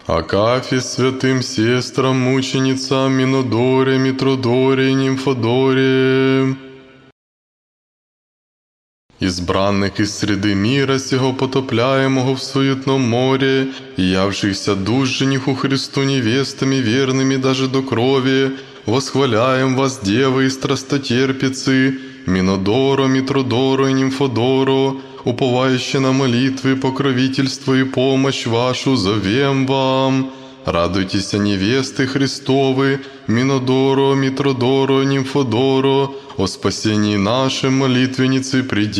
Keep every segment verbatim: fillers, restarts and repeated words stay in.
Акафе, святым сестрам, мученицам, Минодоре, Митродоре и Нимфодоре, избранных из среды мира сего потопляемого в суетном море, и явшихся душ жениху Христу невестами верными даже до крови, восхваляем вас, девы и страстотерпицы, Минодоро, Митродоро и Нимфодоро, уповающие на молитвы, покровительство и помощь вашу, зовем вам. Радуйтесь, невесты Христовы, Минодоро, Митродоро, Нимфодоро, о спасении нашем молитвенницы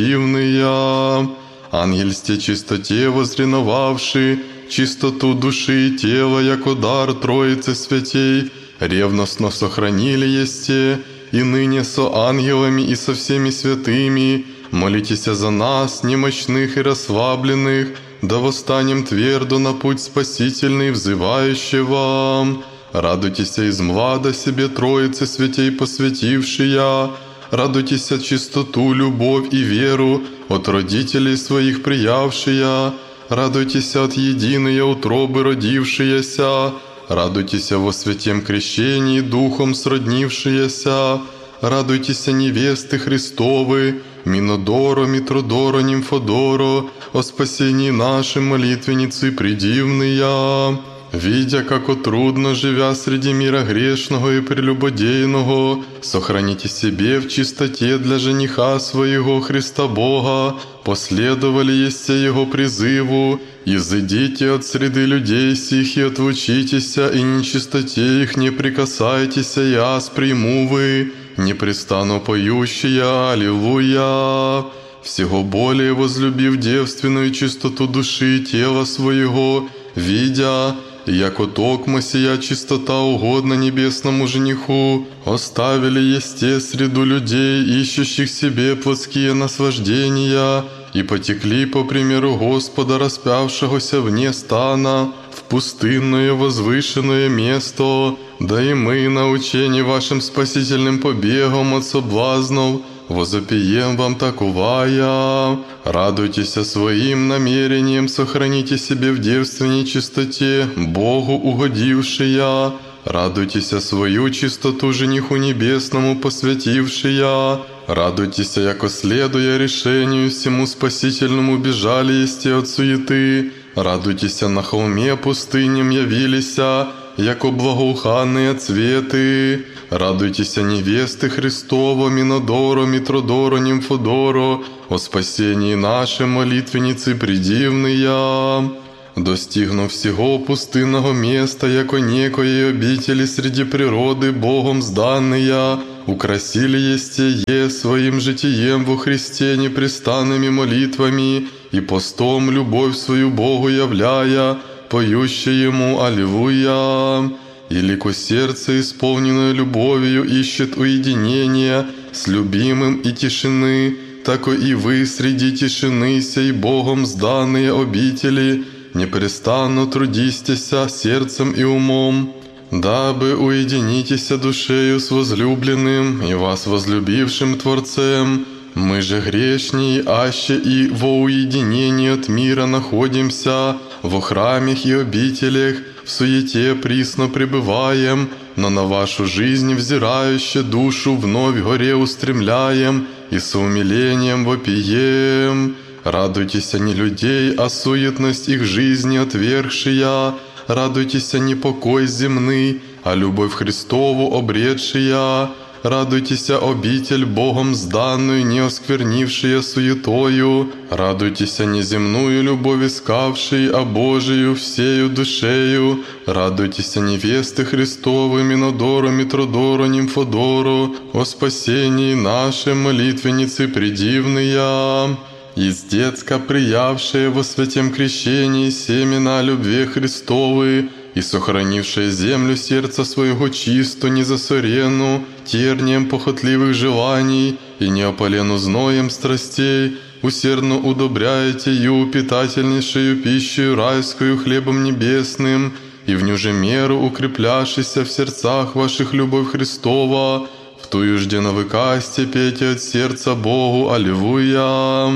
предивные. Ангельсте чистоте возреновавши, чистоту души и тела, яко дар Троицы Святей, ревностно сохранили есте, и ныне со ангелами и со всеми святыми, молитесь за нас, немощных и расслабленных, да восстанем твердо на путь спасительный, взывающий вам. Радуйтесь из млада себе Троицы Святей посвятившия, радуйтесь чистоту, любовь и веру от родителей своих приявшия, радуйтесь от единой утробы родившияся, радуйтесь во святем крещении Духом сроднившияся, радуйтесь невесты Христовы, Минодоро, Митродоро, Нимфодоро, о спасении нашей молитвенницы предивные. Видя, како трудно, живя среди мира грешного и прелюбодейного, сохраните себе в чистоте для жениха своего Христа Бога, последовали есте Его призыву, изыдите от среды людей сих и отвучитеся, и нечистоте их не прикасайтеся, я сприму вы, непрестанно поющие, аллилуйя. Всего более возлюбив девственную чистоту души и тела своего, видя, яко токмо сия чистота угодна небесному жениху, оставили есте среду людей, ищущих себе плотские наслаждения, и потекли по примеру Господа, распявшегося вне стана, в пустынное возвышенное место, да и мы, научени вашим спасительным побегом от соблазнов, возопием вам таковая. Радуйтесь своим намерением, сохраните себе в девственной чистоте, Богу угодившая. Радуйтесь свою чистоту жениху небесному посвятившая. Радуйтесь, яко следуя решению всему спасительному бежали есте от суеты. Радуйтесь, на холме пустыням явилися, яко благоуханные цветы. Радуйтесь, невесты Христова, Минодоро, Митродоро, Нимфодоро, о спасении нашей молитвенницы предивные. Достигнув всего пустынного места, яко некоей обители среди природы Богом сданные, украсили есте своим житием во Христе непрестанными молитвами и постом любовь свою Богу являя, поющие Ему аллилуйя. И лико сердце, исполненное любовью, ищет уединения с любимым и тишины, тако и вы среди тишины сей Богом сданные обители, непрестанно трудистеся сердцем и умом, дабы уединитеся душею с возлюбленным и вас возлюбившим Творцем. Мы же грешней, аще и во уединении от мира находимся, во храмах и обителях, в суете присно пребываем, но на вашу жизнь взирающую душу вновь горе устремляем и с умилением вопием. Радуйтесь не людей, а суетность их жизни отвергшия, радуйтесь не покой земный, а любовь Христову обретшия. Радуйтесь, обитель Богом сданную, не осквернившая суетою. Радуйтесь, неземную любовь искавшей, а Божию всею душею. Радуйтесь, невесты Христовы, Минодоро, Митродоро, Нимфодоро, о спасении нашей молитвенницы предивные. Из детска приявшие во святем крещении семена любви Христовы, и сохранившая землю сердца своего чисто, незасорену, тернием похотливых желаний и неопалену зноем страстей, усердно удобряете ю питательнейшую пищу райскую хлебом небесным, и в ню же меру укрепляшися в сердцах ваших любовь Христова, в тую жде навыкасте пейте от сердца Богу, аллилуйя.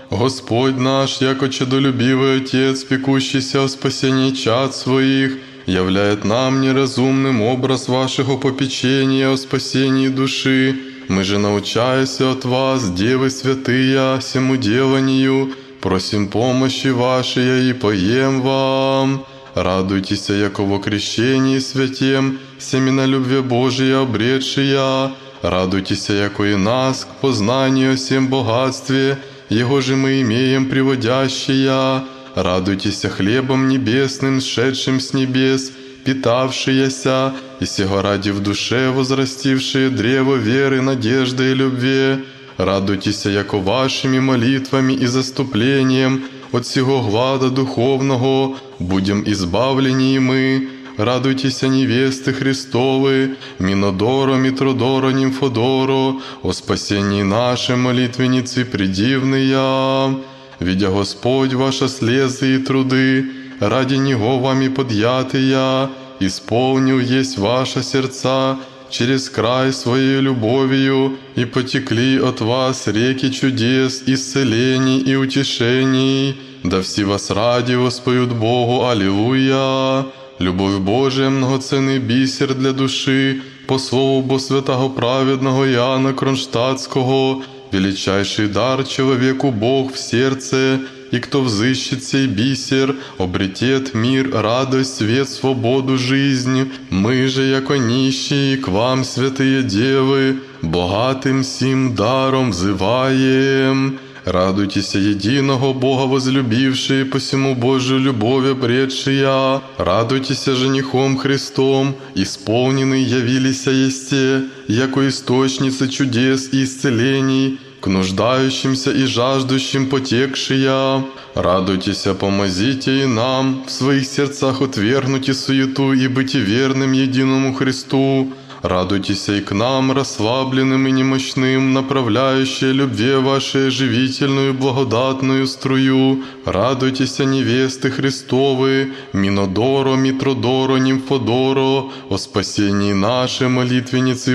Господь наш, яко чадолюбивый Отец, пекущийся о спасении чад своих, являет нам неразумным образ вашего попечения о спасении души. Мы же, научаясь от вас, девы святые, всему деланию, просим помощи вашей и поем вам. Радуйтесь, яко во крещении святем, семена любви Божия обретшия. Радуйтесь, яко и нас к познанию о всем богатстве, Его же мы имеем приводящия. Радуйтесь хлебом небесным, сшедшим с небес, питавшияся, и сего ради в душе возрастившие древо веры, надежды и любви. Радуйтесь, яко вашими молитвами и заступлением от сего глада духовного будем избавлeni и мы. Радуйтесь, невесты Христовы, Минодоро, Митродоро, Нимфодоро, о спасении нашей молитвенницы предивные. Видя Господь ваши слезы и труды, ради Него вами подъятые, исполнил есть ваши сердца через край своей любовью, и потекли от вас реки чудес, исцелений и утешений. Да все вас ради воспоют Богу, аллилуйя! Любовь Божия, многоценный бисер для души, по слову Бо святого праведного Иоанна Кронштадтского, величайший дар человеку Бог в сердце, и кто взыщет сей бисер, обретет мир, радость, свет, свободу, жизнь. Мы же, яко нищие, к вам, святые девы, богатым сим даром взываем. Радуйтесь, единого Бога возлюбившие, посему Божию любовь обретшия. Радуйтесь, женихом Христом, исполненный явилися есте, яко источница чудес и исцелений, к нуждающимся и жаждущим потекшия. Радуйтесь, помозите и нам в своих сердцах отвергнуть и суету и быть верным единому Христу. Радуйтесь и к нам, расслабленным и немощным, направляющие любви вашей живительную благодатную струю. Радуйтесь, невесты Христовы, Минодоро, Митродоро, Нимфодоро, о спасении нашей молитвенницы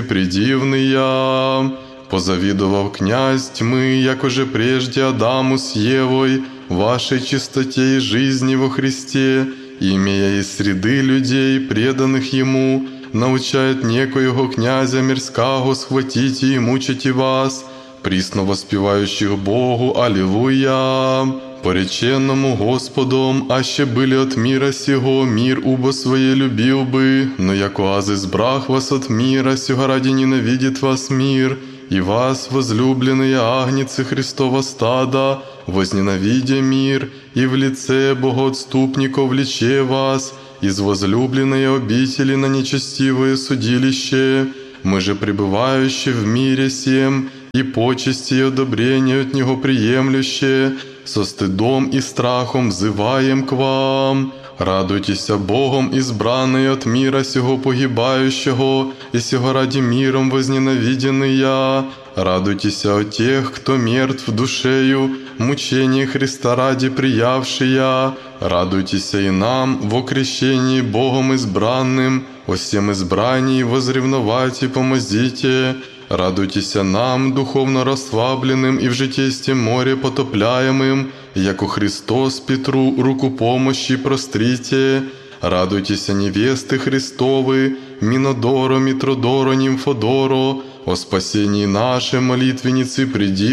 предивные. Позавидовав князь тьмы, якоже прежде Адаму с Евой, вашей чистоте и жизни во Христе, имея из среды людей, преданных Ему, научает некоего князя мирского схватите и мучите вас, присно воспевающих Богу, аллилуйя! Пореченному Господом, аще были от мира сего, мир убо своей любил бы, но яко аз избрах вас от мира, сего ради ненавидит вас мир, и вас, возлюбленные агнцы Христова стада, возненавидя мир, и в лице богоотступников влече вас, из возлюбленной обители на нечестивое судилище. Мы же, пребывающие в мире сем, и почести и одобрение от Него приемлющие, со стыдом и страхом взываем к вам. Радуйтесь Богом, избранные от мира сего погибающего, и сего ради миром возненавиденные. Радуйтесь о тех, кто мертв душею, мучение Христа ради приявшия. Радуйтесь и нам во крещении Богом избранным, о всем избрании возревновать и помозите. Радуйтесь нам, духовно расслабленным и в житействе море потопляемым, яко Христос Петру руку помощи прострите. Радуйтесь, невесты Христовы, Минодоро, Митродоро, Нимфодоро, о спасении нашей молитвенницы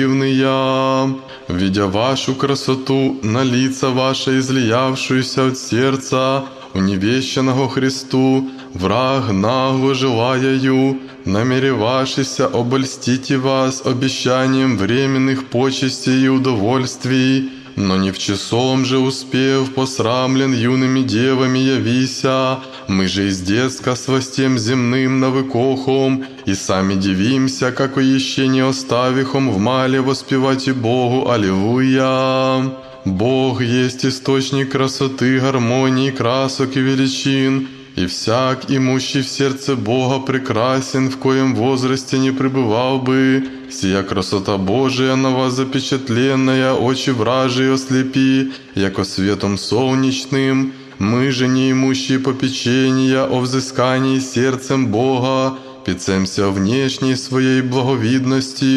предивные. Видя вашу красоту, на лица ваши излиявшуюся от сердца, уневещенного Христу, враг нагло желаяю, намеревавшийся обольстите вас обещанием временных почестей и удовольствий, но не в часом же успев, посрамлен юными девами явися, мы же из детска с властем земным навыкохом, и сами дивимся, как еще не оставихом в мале воспевайте Богу, аллилуйя! Бог есть источник красоты, гармонии, красок и величин, и всяк, имущий в сердце Бога, прекрасен, в коем возрасте не пребывал бы. Сия красота Божия на вас запечатленная, очи вражии ослепи, яко светом солнечным. Мы же, не имущие попечения о взыскании сердцем Бога, пецемся внешней своей благовидности,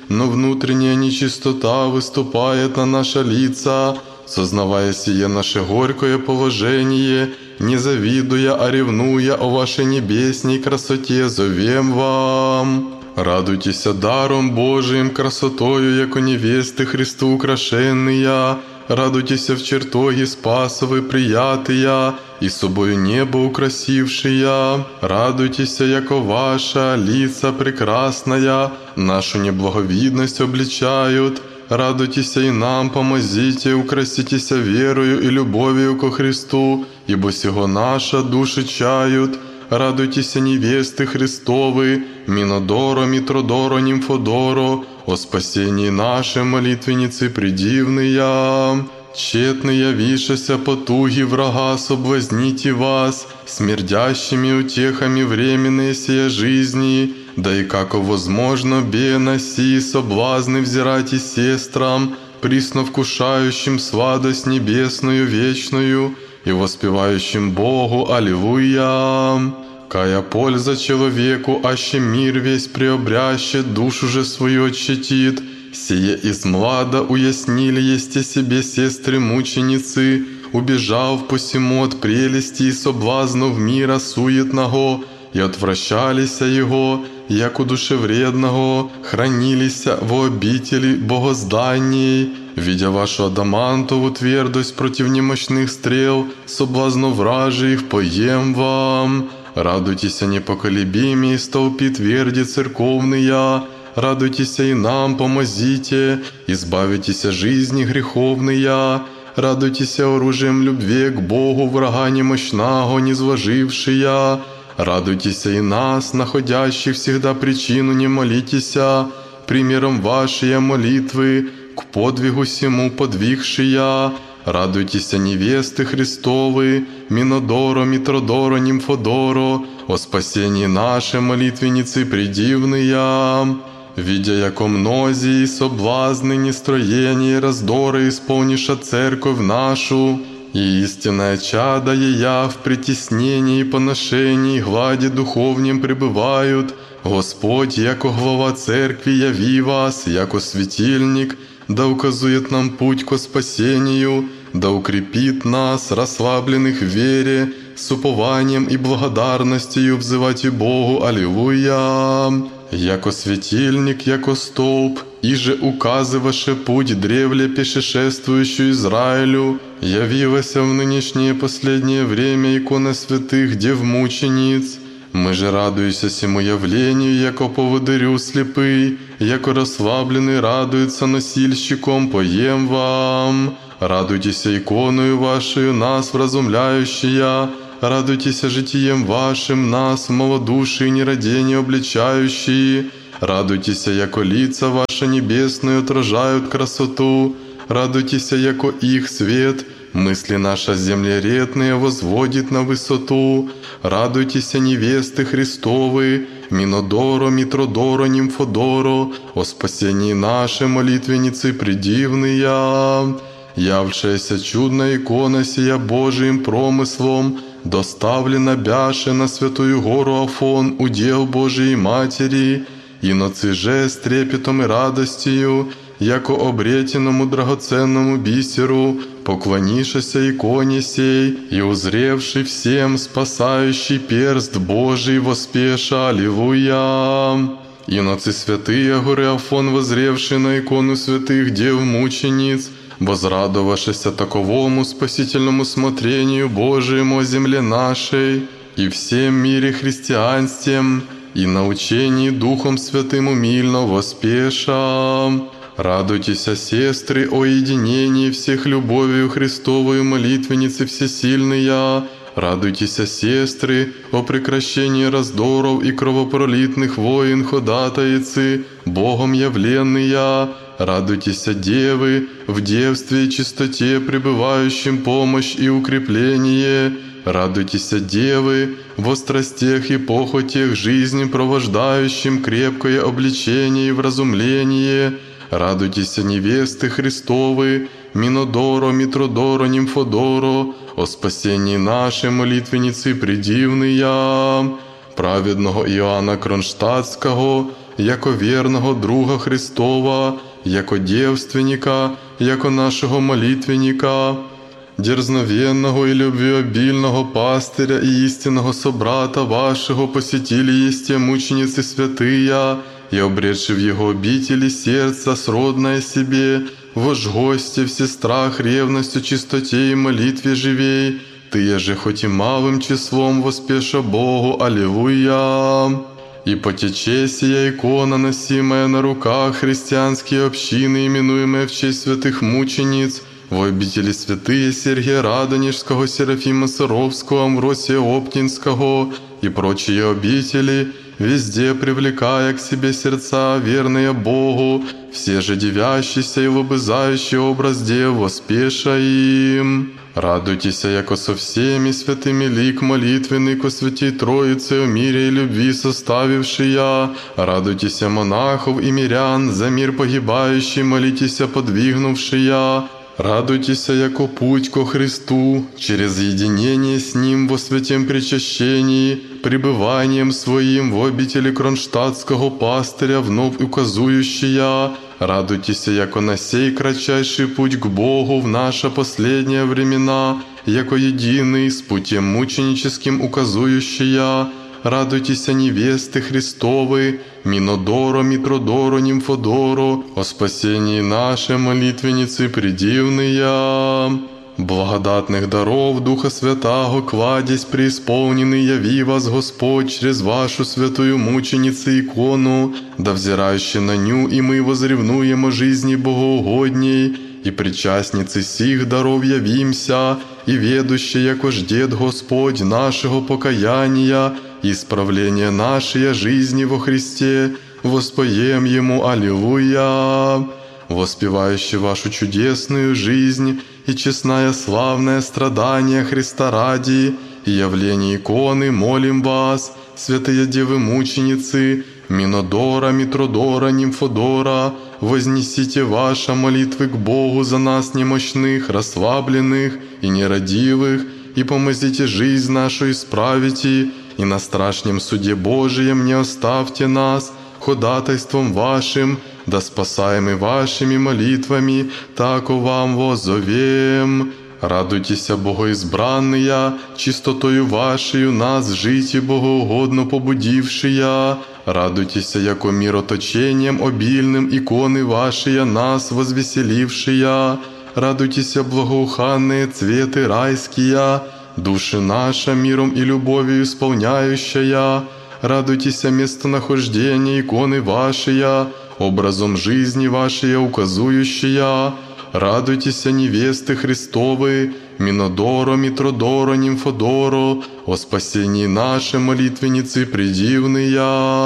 но внутренняя нечистота выступает на наши лица. Сознавая сие наше горькое положение, не завидуя, а ревнуя о вашей небесней красоте, зовем вам. Радуйтесь даром Божиим, красотою, яко невесты Христу украшенные. Радуйтесь в чертоге Спасовы приятыя, и собою небо украсившие. Радуйтесь, яко ваша лица прекрасная, нашу неблаговидность обличают. Радуйтесь и нам помозите, украситесь верою и любовью ко Христу, ибо сего наша души чают. Радуйтесь, невесты Христовы, Минодоро, Митродоро, Нимфодоро, о спасении нашем молитвенницы предивные. Тщетно явишася потуги врага, соблазните вас, смердящими утехами временные сия жизни, да и како возможно, бе си соблазны взирайте сестрам, присно вкушающим сладость небесную вечную и воспевающим Богу Аллилуйя. Кая польза человеку, аще мир весь преобрящет, душу же свою отщетит. Сие из млада уяснили есте себе сестры-мученицы, убежав посему от прелести и соблазнов мира суетного, и отвращалися его, як удушевредного, хранилися во обители богозданней, видя вашу адамантову твердость против немощных стрел, соблазнов вражьих, поем вам. Радуйтесь непоколебимей столпи тверди церковные, радуйтесь и нам помозите, избавитесь жизни греховные, радуйтесь оружием любви к Богу врага немощного, низвожившия. Радуйтесь и нас, находящих всегда причину не молитеся, примером вашей молитвы, к подвигу сему подвигшия. Радуйтесь, невесты Христовы, Минодоро, Митродоро, Нимфодоро, о спасении нашей молитвенницы предивные. Видя, яко мнози и соблазны, нестроения, раздоры исполниша церковь нашу, и истинное чадо ея в притеснении и поношении глади духовнем пребывают, Господь, яко глава церкви, яви вас, яко светильник, да указует нам путь ко спасению, да укрепит нас, расслабленных в вере, с упованием и благодарностью взывайте Богу Аллилуйя. Яко светильник, яко столб, иже указываше путь древле пешешествующую Израилю, явилася в нынешнее последнее время икона святых дев-мучениц. Мы же радуемся сему явлению, яко поводырю слепый, яко расслабленный радуется носильщиком, поем вам. Радуйтесь иконою вашею, нас вразумляющая, радуйтесь житием вашим, нас в малодушии нерадение обличающие, радуйтесь, яко лица ваши небесные отражают красоту, радуйтесь, яко их свет мысли наша землередные возводит на высоту, радуйтесь, невесты Христовы, Минодоро, Митродоро, Нимфодоро, о спасении нашей молитвенницы предивные. Явшаяся чудная икона сия Божиим промыслом, доставлена бяше на святую гору Афон, удел Божией Матери, иноцы же с трепетом и радостью, яко обретенному драгоценному бисеру, поклонишася иконе сей, и узревший всем спасающий перст Божий воспеша, Аллилуйя. Иноцы святые горы Афон, возревший на икону святых дев-мучениц, возрадовавшися таковому спасительному смотрению Божиему о земле нашей и всем мире христианствем, и научении Духом Святым умильно воспеша. Радуйтесь, сестры, о единении всех любовью Христовою молитвенницы всесильные. Радуйтесь, сестры, о прекращении раздоров и кровопролитных войн ходатайцы, Богом явленные. Радуйтесь, девы, в девстве и чистоте пребывающим помощь и укрепление. Радуйтесь, девы, во страстях и похотях жизни провождающим крепкое обличение и вразумление. Радуйтесь, невесты Христовы, Минодоро, Митродоро, Нимфодоро, о спасении нашей молитвенницы предивные. Праведного Иоанна Кронштадтского, яко верного друга Христова, яко девственника, яко нашего молитвенника, дерзновенного и любвеобильного пастыря и истинного собрата вашего посетили есте мученицы святые, и обретши в его обители сердце сродное себе, вож гости в сестрах ревностью, чистоте и молитве живей, ты же хоть и малым числом воспеша Богу, аллилуйя. И потече сия икона, носимая на руках христианские общины, именуемые в честь святых мучениц, в обители святые Сергия Радонежского, Серафима Саровского, Амвросия Оптинского и прочие обители, везде привлекая к себе сердца, верные Богу, все же девящиеся и лобызающие образ дев, воспеша им. Радуйтесь, яко со всеми святыми лик молитвенный ко святей Троице о мире и любви составившия. Радуйтесь, монахов и мирян, за мир погибающий молитесь, подвигнувшия. Радуйтесь, яко путь ко Христу, через единение с Ним во святем причащении, пребыванием Своим в обители кронштадтского пастыря вновь указующая. Радуйтесь, яко на сей кратчайший путь к Богу в наши последние времена, яко единый с путем мученическим указующая. Радуйтесь, невесты Христовы, Минодоро, Митродоро, Нимфодоро, о спасении нашей молитвенницы предивные. Благодатных даров Духа Святаго кладезь преисполненный, яви вас Господь через вашу святую мученицу икону, да взирающий на ню и мы возревнуем о жизни богоугодней, и причастницы сих даров явимся, и ведущие, яко ждет Господь нашего покаяния, и исправления нашей жизни во Христе, воспоем Ему аллилуйя. Воспевающий вашу чудесную жизнь и честное славное страдание Христа ради и явление иконы, молим вас, святые девы мученицы, Минодора, Митродора, Нимфодора, вознесите ваши молитвы к Богу за нас немощных, расслабленных и нерадивых, и помозите жизнь нашу исправите, и на страшном суде Божием не оставьте нас, ходатайством вашим, да спасаемы вашими молитвами, тако вам воззовем. Радуйтесь, богоизбранные, чистотою вашею нас жить богоугодно побудившие. Радуйтесь, яко мироточением обильным иконы ваши нас возвеселившие. Радуйтесь, благоуханные цветы райские, души наша миром и любовью исполняющая. Радуйтесь, местонахождение иконы вашей, образом жизни вашей указующая. Радуйтесь, невесты Христовы, Минодоро, Митродоро, Нимфодоро, о спасении нашей молитвенницы предивные.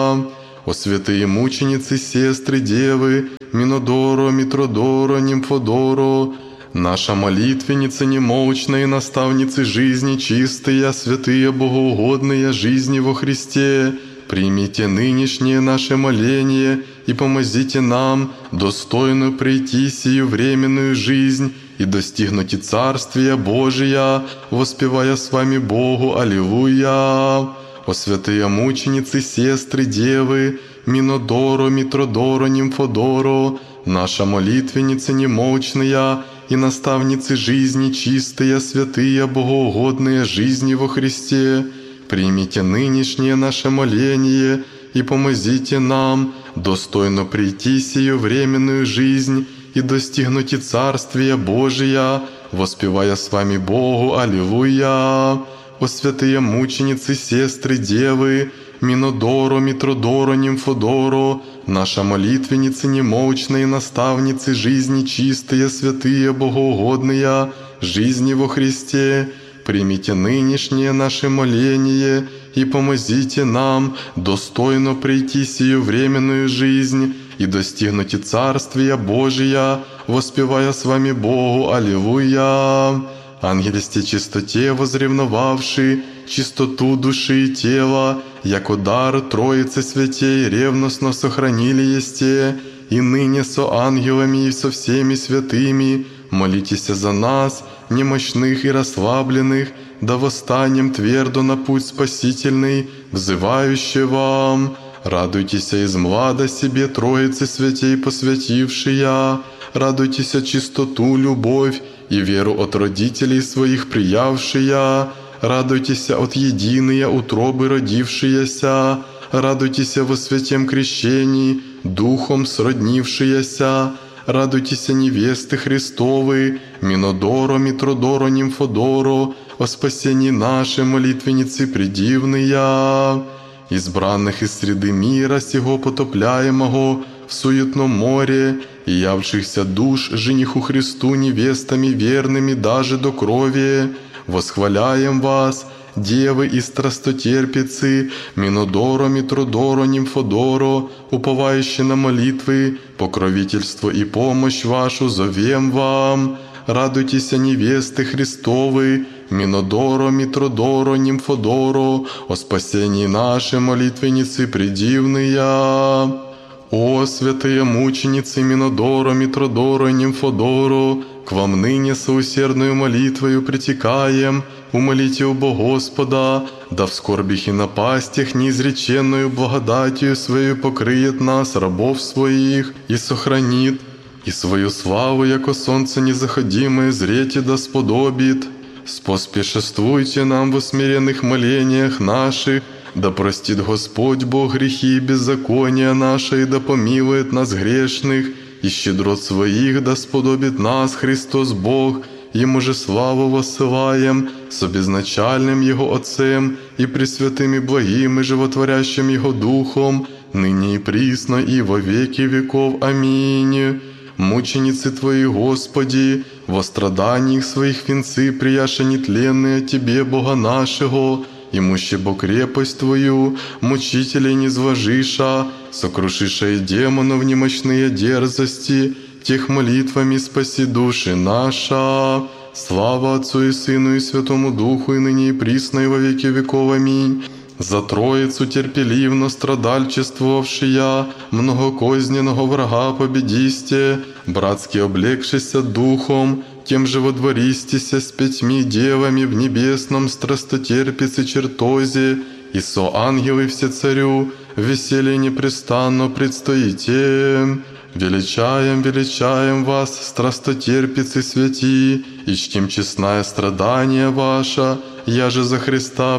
О святые мученицы, сестры, девы, Минодоро, Митродоро, Нимфодоро, наша молитвенница немолчная, наставницы жизни чистые, святые богоугодные жизни во Христе, примите нынешнее наше моление и помозите нам достойно прийти сию временную жизнь и достигнуть Царствия Божия, воспевая с вами Богу аллилуйя. О святые мученицы, сестры, девы, Минодоро, Митродоро, Нимфодоро, наша молитвенница немолчная и наставницы жизни чистые, святые, богоугодные жизни во Христе, примите нынешнее наше моление и помозите нам достойно прийти сию временную жизнь и достигнуть Царствия Божия, воспевая с вами Богу аллилуйя. О святые мученицы, сестры, девы, Минодоро, Митродоро, Нимфодоро, наша молитвенница немолчная и наставницы жизни чистые, святые, богоугодные жизни во Христе, примите нынешнее наше моление и помозите нам достойно прийти сию временную жизнь и достигнуть Царствия Божия, воспевая с вами Богу аллилуйя. Ангельсте чистоте возревновавши чистоту души и тела, яко дар Троицы Святей ревностно сохранили есте, и ныне со ангелами и со всеми святыми молитесь за нас, немощных и расслабленных, да восстанем твердо на путь спасительный, взывающий вам. Радуйтесь из млада себе Троицы святей посвятившия, радуйтесь чистоту, любовь и веру от родителей своих приявшия, радуйтесь от единые утробы родившиеся, радуйтесь во святем крещении, духом сроднившиеся, радуйтесь невесты Христовы, Минодоро, Митродоро, Нимфодоро, о спасении нашей молитвенницы предивные, избранных из среды мира сего потопляемого в суетном море, и явшихся душ жениху Христу невестами верными даже до крови, восхваляем вас, девы и страстотерпицы, Минодоро, Митродоро, Нимфодоро, уповающие на молитвы, покровительство и помощь вашу зовем вам. Радуйтесь, невесты Христовы, Минодоро, Митродоро, Нимфодоро, о спасении нашей молитвенницы предивные. О, святые мученицы Минодоро, Митродоро и Нимфодоро, к вам ныне соусердную молитвою притекаем, умолите у Господа, да в скорбях и напастях неизреченную благодатью свою покрыет нас, рабов своих, и сохранит, и свою славу, яко солнце незаходимое, зрете да сподобит. Споспешествуйте нам в смиренных молениях наших, да простит Господь Бог грехи и беззакония наши, и да помилует нас грешных, и щедрот своих да сподобит нас Христос Бог, Ему же славу воссылаем, с обезначальным Его Отцем и пресвятым и благим и животворящим Его Духом, ныне и присно и во веки веков. Аминь. Мученицы Твои, Господи, во страданиях своих венцы прияша нетленные Тебе, Бога нашего, имущего крепость Твою, мучителей низвожиша, сокрушиша и демонов немощные дерзости, тех молитвами спаси души наша. Слава Отцу и Сыну и Святому Духу, и ныне и присно и во веки веков. Аминь. За Троицу терпеливно страдальчествовавшия, многокозненного врага победисте, братски облегшися духом, тем же водвористися с пятьми девами в небесном страстотерпице чертозе, и со ангелы все царю, в веселье непрестанно предстоите. Величаем, величаем вас, страстотерпицы святи, и чтим честное страдание ваше, я же за Христа